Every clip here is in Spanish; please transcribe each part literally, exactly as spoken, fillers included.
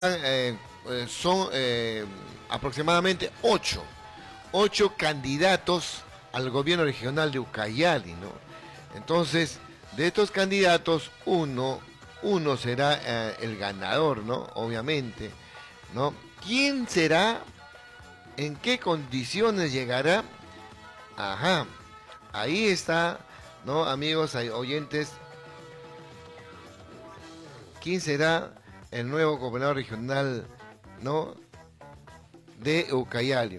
eh, eh, son eh, aproximadamente ocho, ocho candidatos al gobierno regional de Ucayali, ¿no? Entonces, de estos candidatos, uno, uno será eh, el ganador, ¿no? Obviamente, ¿no? ¿Quién será? ¿En qué condiciones llegará? Ajá, ahí está, ¿no, amigos, oyentes? ¿Quién será el nuevo gobernador regional, ¿no?, de Ucayali?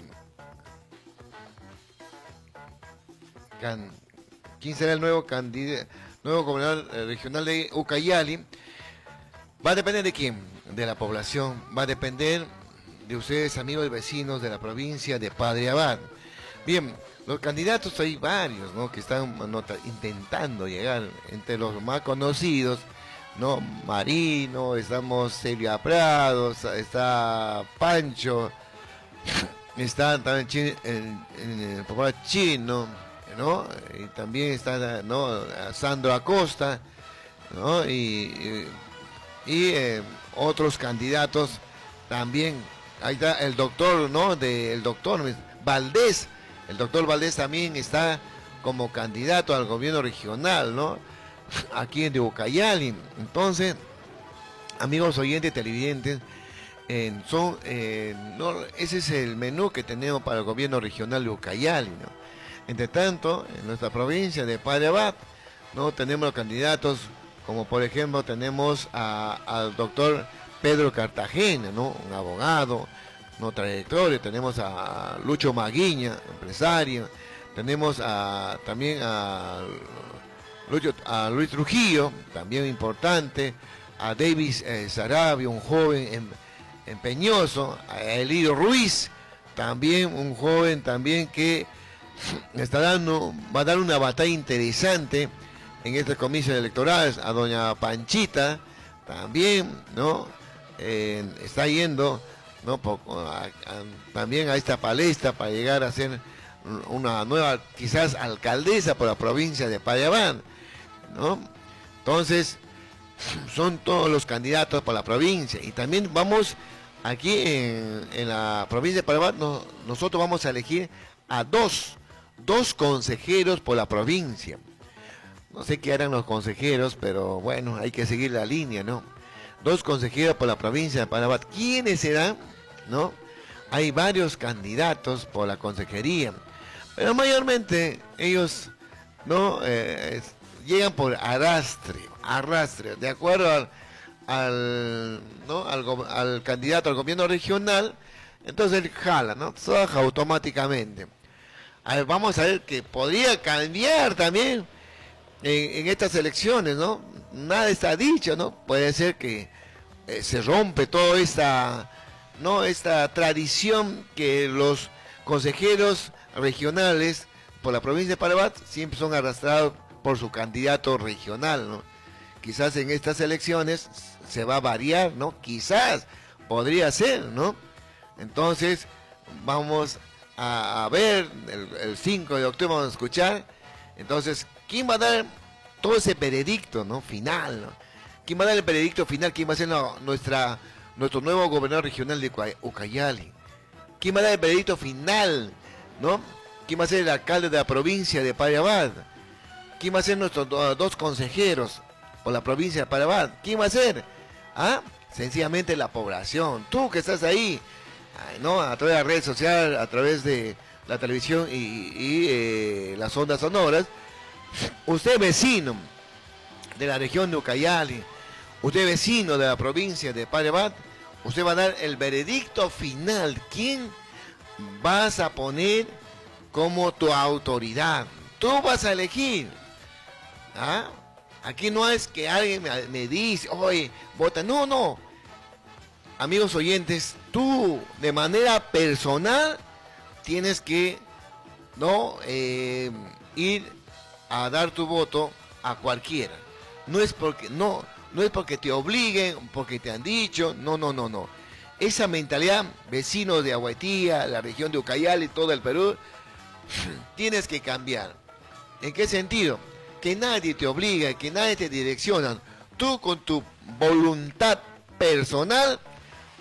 ¿Quién será el nuevo candidato, nuevo gobernador regional de Ucayali? Va a depender de quién, de la población, va a depender de ustedes, amigos y vecinos de la provincia de Padre Abad. Bien, los candidatos hay varios, ¿no?, que están no, intentando llegar. Entre los más conocidos, ¿no?, Marino, estamos Celia Prados, está Pancho, está también el, el, el popular Chino, ¿no?, y también está, ¿no?, Sandro Acosta, ¿no?, y, y, y eh, otros candidatos también. Ahí está el doctor, ¿no?, de, el doctor Valdés, el doctor Valdés también está como candidato al gobierno regional, ¿no?, aquí en de Ucayali. Entonces, amigos oyentes, televidentes, eh, son, eh, no, ese es el menú que tenemos para el gobierno regional de Ucayali, ¿no? Entre tanto, en nuestra provincia de Padre Abad, ¿no?, tenemos los candidatos, como por ejemplo tenemos a, al doctor Pedro Cartagena, ¿no?, un abogado, no trayectoria. Tenemos a Lucho Maguiña, empresario. Tenemos a, también a, Lucho, a Luis Trujillo, también importante. A Davis eh, Sarabia, un joven em, empeñoso. A Elidio Ruiz, también un joven también que está dando, va a dar una batalla interesante en estos comicios electorales. A doña Panchita también, ¿no?, eh, está yendo, ¿no?, a, a, también a esta palestra para llegar a ser una nueva, quizás, alcaldesa por la provincia de Padre Abad, ¿no? Entonces, son todos los candidatos por la provincia. Y también vamos aquí en, en la provincia de Padre Abad, no, nosotros vamos a elegir a dos, dos consejeros por la provincia. No sé qué harán los consejeros, pero bueno, hay que seguir la línea, ¿no? Dos consejeros por la provincia de Padre Abad. ¿Quiénes serán? ¿No? Hay varios candidatos por la consejería, pero mayormente ellos, ¿no?, eh, llegan por arrastre, arrastre, de acuerdo al, al, ¿no?, al, al candidato al gobierno regional. Entonces él jala, ¿no?, trabaja automáticamente. A ver, vamos a ver que podría cambiar también en, en estas elecciones, ¿no? Nada está dicho, ¿no? Puede ser que eh, se rompe toda esta, ¿no?, esta tradición que los consejeros regionales por la provincia de Padre Abad siempre son arrastrados por su candidato regional, ¿no? Quizás en estas elecciones se va a variar, ¿no? Quizás podría ser, ¿no? Entonces vamos a, a ver el, el cinco de octubre, vamos a escuchar. Entonces, ¿quién va a dar todo ese veredicto, ¿no?, final, ¿no? ¿Quién va a dar el veredicto final? ¿Quién va a ser no, nuestra, nuestro nuevo gobernador regional de Ucayali? ¿Quién va a dar el veredicto final, ¿no? ¿Quién va a ser el alcalde de la provincia de Padre Abad? ¿Quién va a ser nuestros dos consejeros por la provincia de Padre Abad? ¿Quién va a ser? ¿Ah? Sencillamente la población. Tú que estás ahí, ¿no?, a través de las redes sociales, a través de la televisión y, y eh, las ondas sonoras. Usted vecino de la región de Ucayali, usted vecino de la provincia de Padre Abad, usted va a dar el veredicto final. ¿Quién vas a poner como tu autoridad? Tú vas a elegir. ¿Ah? Aquí no es que alguien me, me dice, oye, vota. No, no. Amigos oyentes, tú de manera personal tienes que, ¿no?, eh, ir a dar tu voto a cualquiera. No es porque no, no es porque te obliguen, porque te han dicho, no, no, no, no. Esa mentalidad, vecinos de Aguaitía, la región de Ucayali, todo el Perú, tienes que cambiar. ¿En qué sentido? Que nadie te obliga, que nadie te direcciona. Tú con tu voluntad personal